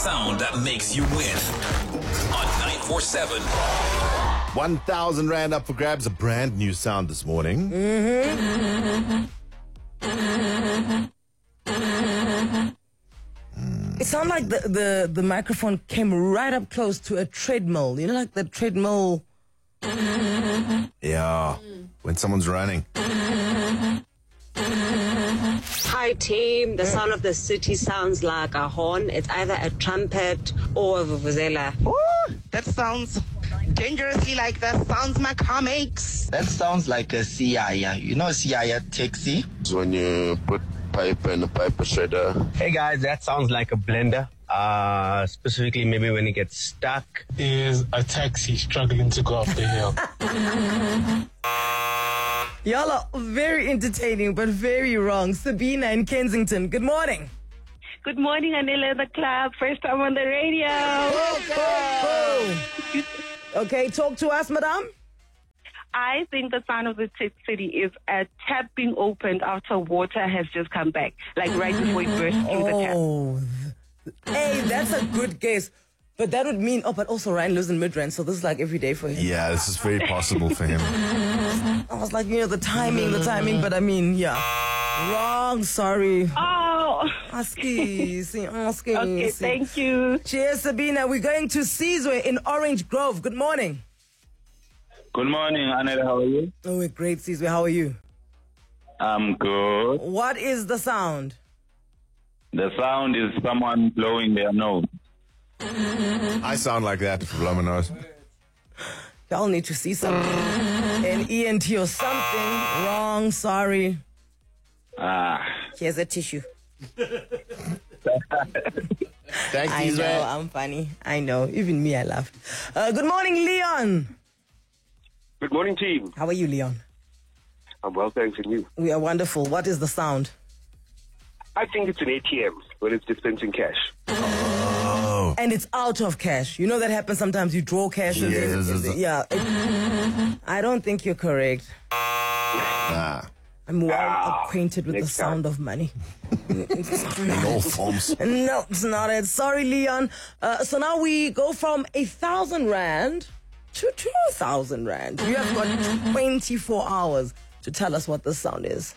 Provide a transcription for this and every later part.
Sound that makes you win on 947. 1,000 Rand up for grabs. A brand new sound this morning. It sounded like the microphone came right up close to a treadmill. You know, like the treadmill. Yeah, when someone's running. Hi team, the sound of the city sounds like a horn. It's either a trumpet or a vuvuzela. Ooh, that sounds dangerously like the Sounds Comics. That sounds like a Siaya. You know Siaya taxi? It's when you put paper in a paper shredder. Hey guys, that sounds like a blender. Specifically maybe when it gets stuck. Is a taxi struggling to go up the hill. Y'all are very entertaining, but very wrong. Sabina in Kensington, good morning. Good morning, Anila, the club. First time on the radio. Okay, talk to us, madam. I think the sound of the city is a tap being opened after water has just come back, like right before it burst through the tap. Oh, hey, that's a good guess. But that would mean, but also Ryan lives in Midrand, so this is like every day for him. Yeah, this is very possible for him. I was like, the timing, but I mean, yeah. Wrong, sorry. Oh. Asking. Okay, thank you. Cheers, Sabina. We're going to Sizwe in Orange Grove. Good morning. Good morning, Anela. How are you? Oh, we're great, Sizwe. How are you? I'm good. What is the sound? The sound is someone blowing their nose. I sound like that if I blow my nose. Y'all need to see something. An ENT or something. Wrong, sorry. Here's a tissue. Thank I you, know, I'm funny. I know. Even me, I laughed. Good morning, Leon. Good morning, team. How are you, Leon? I'm well, thanks, and you? We are wonderful. What is the sound? I think it's an ATM when it's dispensing cash. Oh. And it's out of cash. You know that happens sometimes. You draw cash. Yeah. I don't think you're correct. I'm well acquainted with the sound of money. In all forms. No, it's not it. Sorry, Leon. So now we go from 1,000 Rand to 2,000 Rand. You have got 24 hours to tell us what the sound is.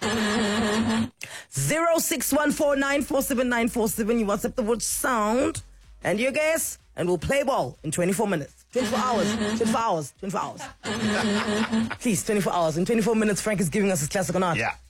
0614947947. You WhatsApp the word sound and your guess, and we'll play ball in 24 minutes. 24 hours. Please, 24 hours. In 24 minutes, Frank is giving us his classic or not. Yeah.